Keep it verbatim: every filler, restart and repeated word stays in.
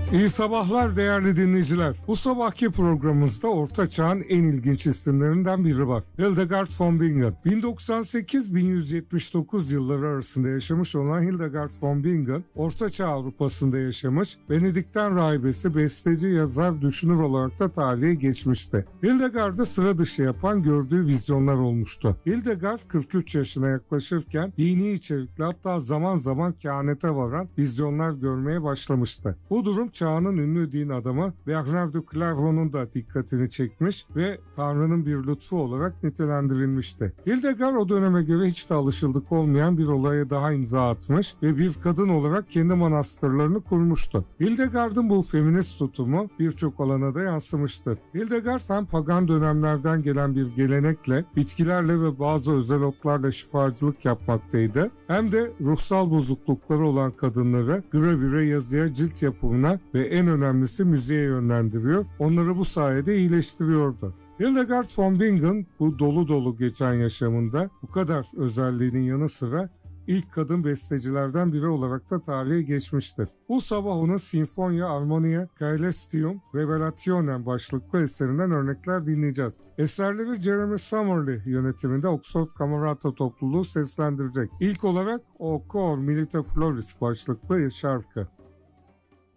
İyi sabahlar değerli dinleyiciler. Bu sabahki programımızda Orta Çağ'ın en ilginç isimlerinden biri var. Hildegard von Bingen. bin doksan sekiz bin yüz yetmiş dokuz yılları arasında yaşamış olan Hildegard von Bingen, Orta Çağ Avrupa'sında yaşamış, Benedikten rahibesi, besteci, yazar, düşünür olarak da tarihe geçmişti. Hildegard'ı sıra dışı yapan gördüğü vizyonlar olmuştu. Hildegard kırk üç yaşına yaklaşırken dini içerikli, hatta zaman zaman kehanete varan vizyonlar görmeye başlamıştı. Bu durum çağının ünlü din adamı Bernard de Clairvaut'un da dikkatini çekmiş ve Tanrı'nın bir lütfu olarak nitelendirilmişti. Hildegard o döneme göre hiç de alışıldık olmayan bir olaya daha imza atmış ve bir kadın olarak kendi manastırlarını kurmuştu. Hildegard'ın bu feminist tutumu birçok alana da yansımıştır. Hildegard hem pagan dönemlerden gelen bir gelenekle, bitkilerle ve bazı özel otlarla şifacılık yapmaktaydı, hem de ruhsal bozuklukları olan kadınları gravüre, yazıya, cilt yapımına ve en önemlisi müziğe yönlendiriyor, onları bu sayede iyileştiriyordu. Hildegard von Bingen bu dolu dolu geçen yaşamında bu kadar özelliğinin yanı sıra ilk kadın bestecilerden biri olarak da tarihe geçmiştir. Bu sabah onun Sinfonia Armonia Caelestium Revelationem başlıklı eserinden örnekler dinleyeceğiz. Eserleri Jeremy Summerlee yönetiminde Oxford Camerata topluluğu seslendirecek. İlk olarak O Cor Milite Floris başlıklı şarkı.